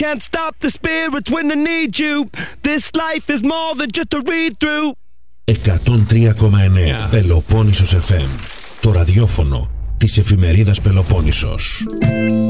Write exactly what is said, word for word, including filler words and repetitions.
Can't stop the spirits when they need you. This life is more than just a read-through. εκατόν τρία κόμμα εννέα Πελοπόννησος εφ εμ. Το ραδιόφωνο της εφημερίδας Πελοπόννησος.